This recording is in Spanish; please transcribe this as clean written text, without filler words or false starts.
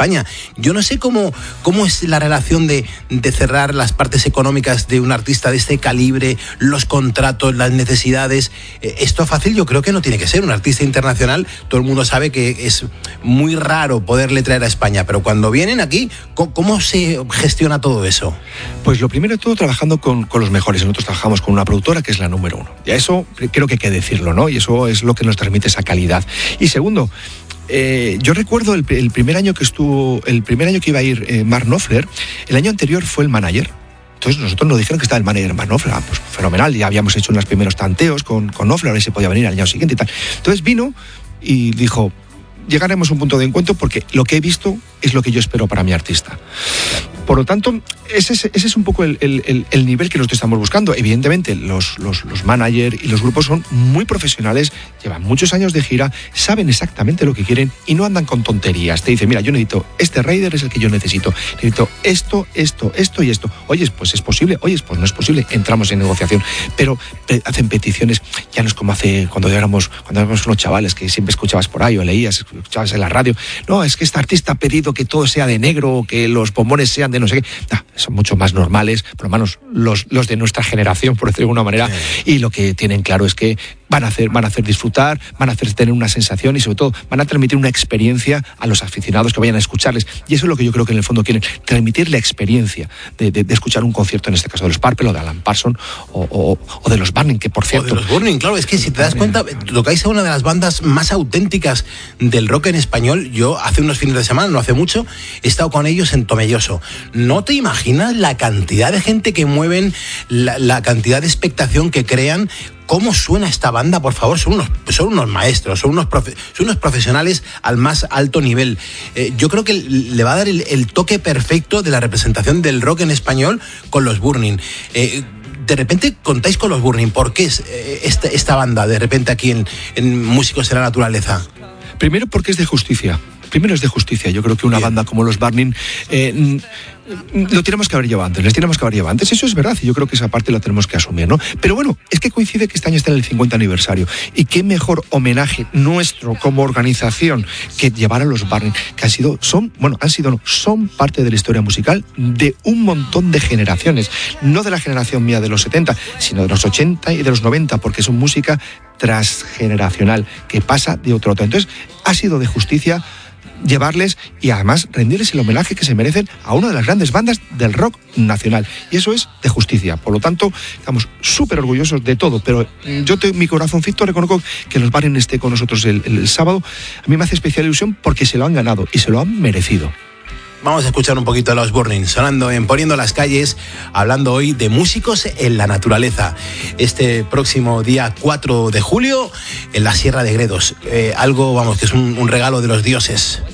España. Yo no sé cómo es la relación de cerrar las partes económicas de un artista de este calibre, los contratos, las necesidades. Esto fácil yo creo que no tiene que ser. Un artista internacional, todo el mundo sabe que es muy raro poderle traer a España, pero cuando vienen aquí, ¿cómo se gestiona todo eso? Pues lo primero de todo, trabajando con los mejores. Nosotros trabajamos con una productora que es la número 1. Y a eso creo que hay que decirlo, ¿no? Y eso es lo que nos transmite esa calidad. Y segundo, yo recuerdo el primer año que iba a ir Mark Knopfler, el año anterior fue el manager. Entonces nosotros nos dijeron que estaba el manager Mark Knopfler, pues fenomenal, ya habíamos hecho unos primeros tanteos con Knopfler, a ver si podía venir al año siguiente y tal. Entonces vino y dijo, llegaremos a un punto de encuentro porque lo que he visto es lo que yo espero para mi artista. Por lo tanto, ese es un poco el nivel que nosotros estamos buscando. Evidentemente, los managers y los grupos son muy profesionales, llevan muchos años de gira, saben exactamente lo que quieren y no andan con tonterías. Te dicen, mira, yo necesito este rider, es el que yo necesito esto y esto. Oyes, pues es posible, oyes, pues no es posible, entramos en negociación. Pero hacen peticiones, ya no es como hace cuando éramos unos chavales que siempre escuchabas por ahí o leías, escuchabas en la radio. No, es que este artista ha pedido que todo sea de negro o que los bombones sean de no sé qué. No, son mucho más normales, por lo menos los de nuestra generación, por decirlo de alguna manera, y lo que tienen claro es que van a hacer disfrutar, van a hacer tener una sensación y sobre todo van a transmitir una experiencia a los aficionados que vayan a escucharles. Y eso es lo que yo creo que en el fondo quieren, transmitir la experiencia de escuchar un concierto, en este caso de los Purple o de Alan Parsons o de los Burning, que por cierto... O de los Burning, claro, es que si te das cuenta, tocáis a una de las bandas más auténticas del rock en español. Yo hace unos fines de semana, no hace mucho, he estado con ellos en Tomelloso. No te imaginas la cantidad de gente que mueven, la cantidad de expectación que crean. ¿Cómo suena esta banda? Por favor, son unos maestros, son unos profesionales al más alto nivel. Yo creo que le va a dar el toque perfecto de la representación del rock en español con los Burning. De repente contáis con los Burning. ¿Por qué es esta banda de repente aquí en Músicos de la Naturaleza? Primero porque es de justicia. Yo creo que una banda como los Burning lo tenemos que haber llevado antes, les tenemos que haber llevado antes. Eso es verdad y yo creo que esa parte la tenemos que asumir, ¿no? Pero bueno, es que coincide que este año está en el 50 aniversario y qué mejor homenaje nuestro como organización que llevar a los Burning, que son parte de la historia musical de un montón de generaciones, no de la generación mía de los 70, sino de los 80 y de los 90, porque son música transgeneracional que pasa de otro a otro. Entonces, ha sido de justicia llevarles y además rendirles el homenaje que se merecen a una de las grandes bandas del rock nacional. Y eso es de justicia. Por lo tanto, estamos súper orgullosos de todo. Pero mi corazoncito, reconozco que los Burning esté con nosotros el sábado. A mí me hace especial ilusión porque se lo han ganado y se lo han merecido. Vamos a escuchar un poquito a los Burning, sonando en Poniendo las Calles, hablando hoy de Músicos en la Naturaleza. Este próximo día 4 de julio en la Sierra de Gredos. Algo, que es un regalo de los dioses.